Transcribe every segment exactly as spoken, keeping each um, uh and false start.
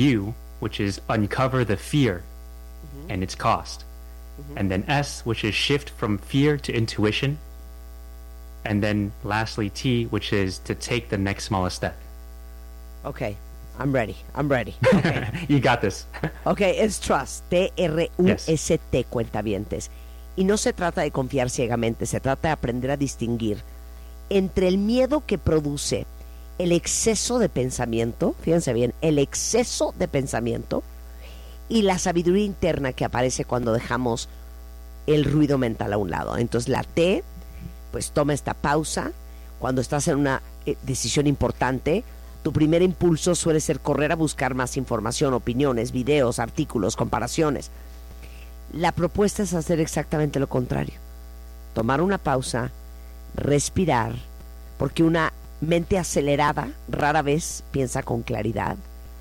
U, which is uncover the fear Mm-hmm. and its cost. And then S, which is shift from fear to intuition. And then lastly, T, which is to take the next smallest step. Okay, I'm ready. I'm ready. Okay. You got this. Ok, es trust, T R U S T, yes. Cuentavientes. Y no se trata de confiar ciegamente, se trata de aprender a distinguir entre el miedo que produce el exceso de pensamiento, fíjense bien, el exceso de pensamiento, y la sabiduría interna que aparece cuando dejamos el ruido mental a un lado. Entonces la T, pues toma esta pausa. Cuando estás en una eh, decisión importante, tu primer impulso suele ser correr a buscar más información, opiniones, videos, artículos, comparaciones. La propuesta es hacer exactamente lo contrario. Tomar una pausa, respirar, porque una mente acelerada rara vez piensa con claridad.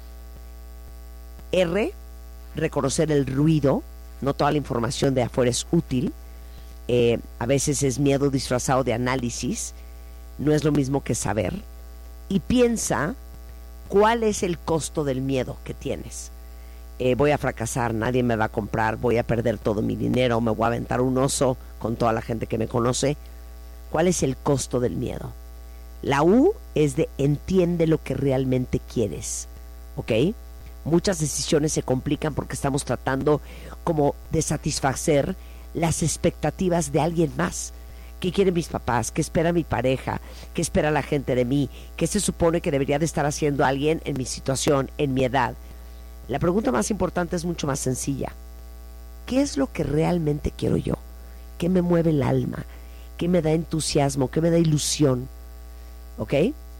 R, reconocer el ruido. No toda la información de afuera es útil. Eh, a veces es miedo disfrazado de análisis. No es lo mismo que saber. Y piensa cuál es el costo del miedo que tienes. Eh, voy a fracasar, nadie me va a comprar, voy a perder todo mi dinero, me voy a aventar un oso con toda la gente que me conoce. ¿Cuál es el costo del miedo? La U es de entiende lo que realmente quieres, ¿ok? Muchas decisiones se complican porque estamos tratando como de satisfacer las expectativas de alguien más. ¿Qué quieren mis papás? ¿Qué espera mi pareja? ¿Qué espera la gente de mí? ¿Qué se supone que debería de estar haciendo alguien en mi situación, en mi edad? La pregunta más importante es mucho más sencilla. ¿Qué es lo que realmente quiero yo? ¿Qué me mueve el alma? ¿Qué me da entusiasmo? ¿Qué me da ilusión? ¿Ok?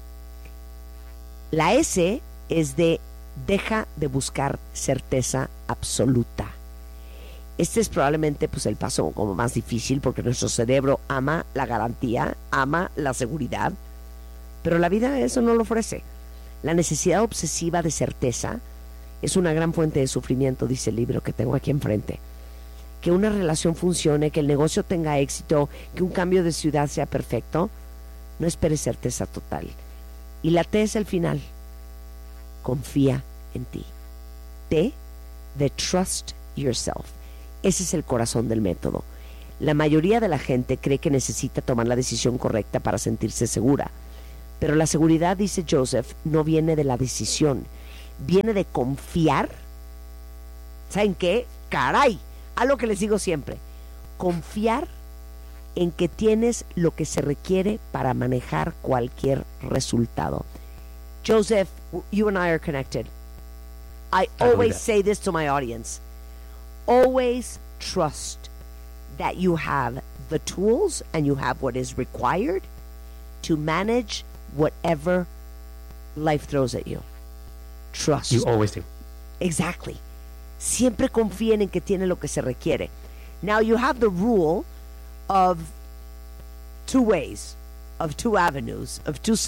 La S es de deja de buscar certeza absoluta. Este es probablemente pues el paso como más difícil porque nuestro cerebro ama la garantía, ama la seguridad, pero la vida eso no lo ofrece. La necesidad obsesiva de certeza es una gran fuente de sufrimiento, dice el libro que tengo aquí enfrente. Que una relación funcione, que el negocio tenga éxito, que un cambio de ciudad sea perfecto, no esperes certeza total. Y la T es el final. Confía en ti. T de trust yourself. Ese es el corazón del método. La mayoría de la gente cree que necesita tomar la decisión correcta para sentirse segura. Pero la seguridad, dice Joseph, no viene de la decisión. Viene de confiar. ¿Saben qué? ¡Caray! Algo que les digo siempre. Confiar en que tienes lo que se requiere para manejar cualquier resultado. Joseph, you and I are connected. I always say this to my audience. Always trust that you have the tools and you have what is required to manage whatever life throws at you. Trust. You always do. Exactly. Siempre confíen en que tiene lo que se requiere. Now you have the rule of two ways, of two avenues, of two